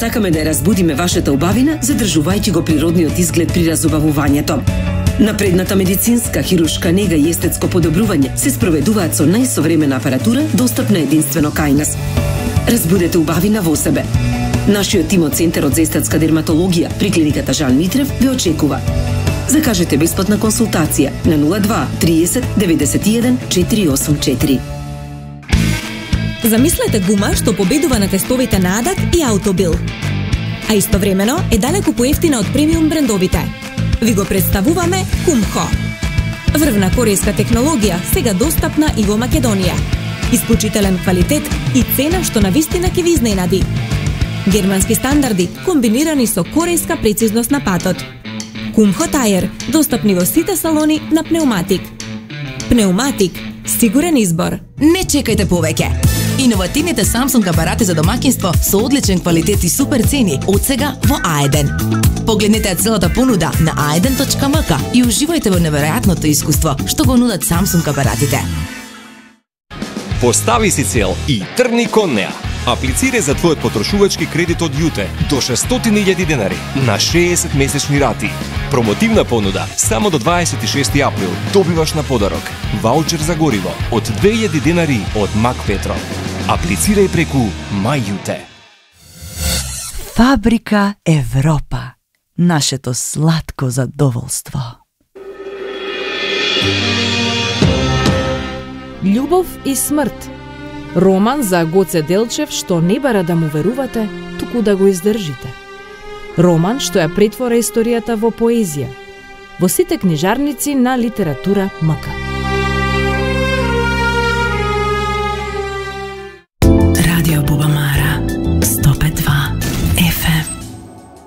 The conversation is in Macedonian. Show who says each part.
Speaker 1: сакаме да ја разбудиме вашата убавина, задржувајќи го природниот изглед при разубавувањето. Напредната медицинска, хируршка нега и естетско подобрување се спроведуваат со најсовремена апаратура, достапна единствено кај нас. Разбудете убавина во себе. Нашиот тим од Центарот за естетска дерматологија при клиниката Жан Митрев ве очекува. Закажете бесплатна консултација на 02 30 91 484.
Speaker 2: Замислете гума што победува на тестовите на Адак и Аутобил. А истовремено е далеку поевтина од премиум брендовите. Ви го представуваме Кумхо. Врвна корејска технологија, сега достапна и во Македонија. Исклучителен квалитет и цена што навистина ќе ви изненади. Германски стандарди комбинирани со корејска прецизност на патот. Кумхо Тајер, достапни во сите салони на пнеуматик. Пнеуматик, сигурен избор.
Speaker 3: Не чекајте повеќе. Иновативните Samsung апарати за домаќинство со одличен квалитет и супер цени од сега во Аеден. Погледнете целата понуда на aeden.mk и уживајте во неверојатното искуство што го нудат Samsung апаратите.
Speaker 4: Постави си цел и тргни кон неа. Аплицирај за твојот потрошувачки кредит од јуте до 600.000 денари на 60 месечни рати. Промотивна понуда само до 26 април добиваш на подарок ваучер за гориво од 2000 денари од Мак Петро. Аплицирај преку Мајјуте.
Speaker 5: Фабрика Европа. Нашето сладко задоволство.
Speaker 6: Љубов и смрт. Роман за Гоце Делчев што не бара да му верувате, туку да го издржите. Роман што ја претвора историјата во поезија. Во сите книжарници на литература МК.
Speaker 5: Радио Бубамара 105.2 FM.